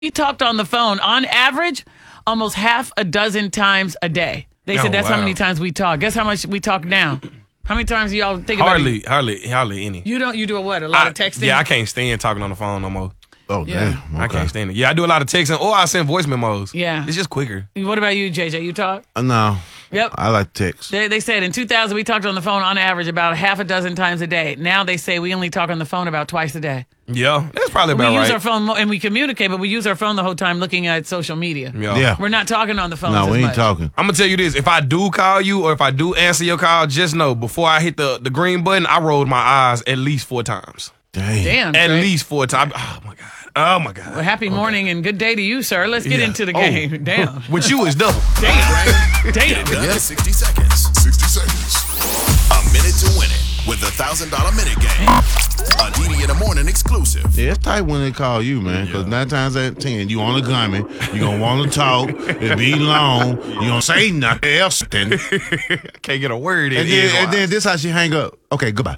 We talked on the phone on average almost half a dozen times a day. They said that's how many times we talk. Guess how much we talk now? How many times do y'all think about it? Hardly any. You do a what? A lot of texting? Yeah, I can't stand talking on the phone no more. Oh, Yeah. damn. Okay. I can't stand it. Yeah, I do a lot of texting or I send voice memos. Yeah. It's just quicker. What about you, JJ? You talk? No. Yep. I like text. They said in 2000 we talked on the phone on average about half a dozen times a day. Now they say we only talk on the phone about twice a day. Yeah, that's probably about We use right. our phone and we communicate, but we use our phone the whole time looking at social media. Yeah. We're not talking on the phone. No, as we ain't much. talking. I'm gonna tell you this: if I do call you or if I do answer your call, just know before I hit the green button, I rolled my eyes at least 4 times. Damn. Damn. At Trey. least 4 times. Oh my god. Oh my god. Well, happy morning and good day to you, sir. Let's get Yeah. into the Oh. game. Damn. With you is double. Damn. Damn. Down to 60 seconds. 60 seconds. A minute to win it with the $1,000 minute game. A DD in the morning exclusive. Yeah, it's tight when they call you, man, because 9 times out of 10, you on the gunman. You going to want to talk. It be long. You going to say nothing else. Can't get a word in. And then this how she hang up. Okay, goodbye.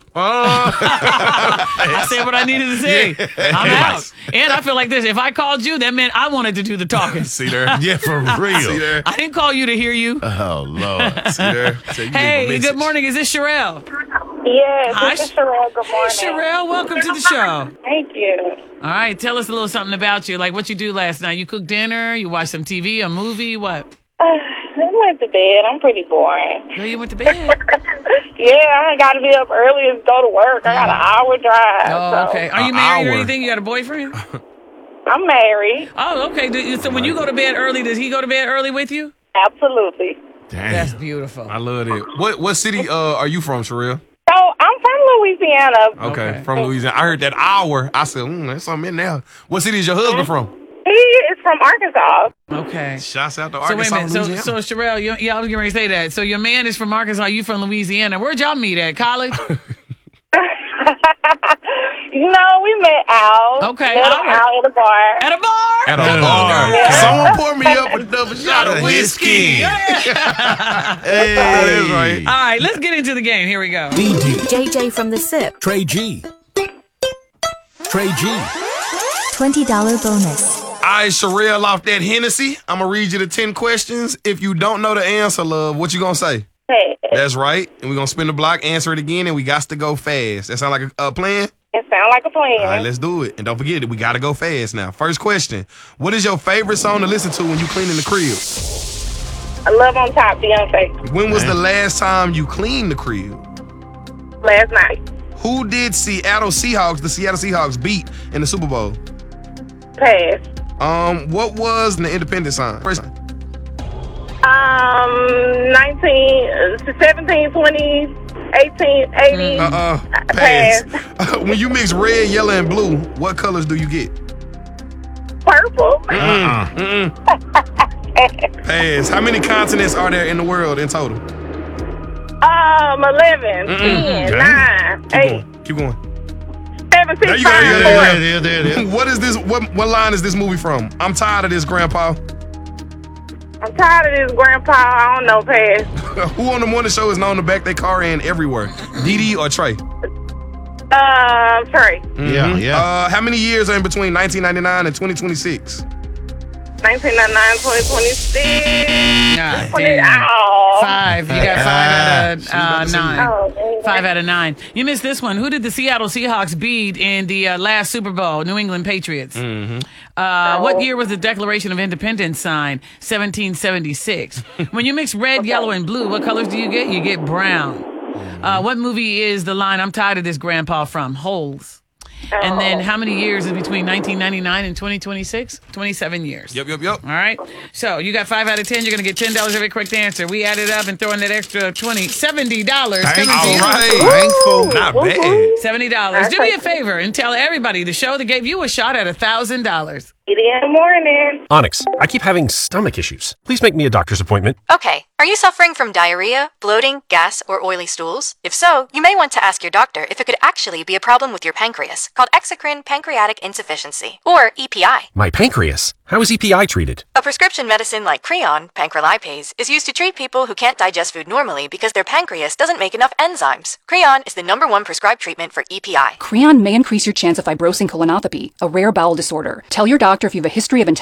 I said what I needed to say. I'm out. And I feel like this. If I called you, that meant I wanted to do the talking. See there. Yeah, for real. See there. I didn't call you to hear you. Oh, Lord. See there. So you leave a Hey, message. good morning. Is this Sherelle? Yes, Hi, this is Sherelle. Good Hey, morning. Sherelle. Welcome to the show. Thank you. All right. Tell us a little something about you. Like what you do last night. You cooked dinner? You watched some TV, a movie? What? I went to bed. I'm pretty boring. Girl, you went to bed? Yeah, I got to be up early and go to work. I got an hour drive. Oh, so okay. Are you An married or hour. anything? You got a boyfriend? I'm married. Oh, okay. So when you go to bed early, does he go to bed early with you? Absolutely. That's Damn. beautiful. I love it. What city are you from, Sherelle? So I'm from Louisiana. Okay, from Louisiana. I heard that hour. I said, there's something in there. What city is your husband from? He is from Arkansas. Okay. Shouts out to So wait a Arkansas, minute. Louisiana. So Sherelle, I was getting ready to say that. So your man is from Arkansas. You from Louisiana. Where'd y'all meet at? College? No, we met out. Okay, Met all right. out at a bar. At a bar? At a At a bar. bar. Someone pour me up a double shot of whiskey. Hey. That is right. All right, let's get into the game. Here we go. JJ from the SIP. Trey G. Trey G. $20 bonus. All right, Sherelle, off that Hennessy, I'm going to read you the 10 questions. If you don't know the answer, love, what you going to say? Hey, That's right. And we're going to spin the block, answer it again, and we got to go fast. That sound like a plan? it sounds like a plan. All right, let's do it. And don't forget it, we got to go fast now. First question. What is your favorite song to listen to when you cleaning the crib? Love on Top, Beyonce. When was the last time you cleaned the crib? Last night. Who did the Seattle Seahawks beat in the Super Bowl? Pass. What was the independent sign? First sign. 17, 20, 18, 80. Pass. When you mix red, yellow, and blue, what colors do you get? Purple. Pass. How many continents are there in the world in total? 11, 10, 9, 8, Keep going. 7, 6, There you go, 5, yeah, 4. There. What is this? What line is this movie from? I'm tired of this, Grandpa. I'm tired of this, Grandpa. I don't know, pass. Who on the morning show is known to back their car in everywhere? Dee or Trey? Trey. Yeah. How many years are in between 1999 and 2026? 1999, 2026. Nah, 20, damn. oh. 5. You got 5 out of 9. Oh, 5 out of 9. You missed this one. Who did the Seattle Seahawks beat in the last Super Bowl? New England Patriots. What year was the Declaration of Independence signed? 1776. When you mix red, yellow, and blue, what colors do you get? You get brown. What movie is the line, I'm tired of this, Grandpa, from? Holes. And then how many years is between 1999 and 2026? 27 years. Yep. All right. So you got 5 out of 10. You're going to get $10 every correct answer. We added up and throwing that extra $70 coming to All you. right. Thankful. Not bad. $70. Do me a favor and tell everybody the show that gave you a shot at $1,000. It in the morning. Onyx, I keep having stomach issues. Please make me a doctor's appointment. Okay, are you suffering from diarrhea, bloating, gas, or oily stools? If so, you may want to ask your doctor if it could actually be a problem with your pancreas, causing called exocrine pancreatic insufficiency, or EPI. My pancreas. How is EPI treated? A prescription medicine like Creon, pancrelipase, is used to treat people who can't digest food normally because their pancreas doesn't make enough enzymes. Creon is the #1 prescribed treatment for EPI. Creon may increase your chance of fibrosing colonopathy, a rare bowel disorder. Tell your doctor if you have a history of